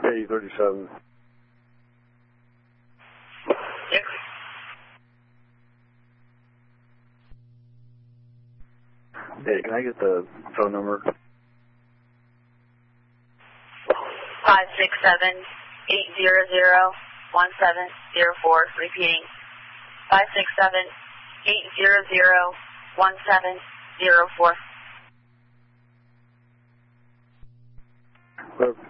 K37. Yep. Hey, can I get the phone number? 567-800-1704. Repeating. 567-800-1704. Well,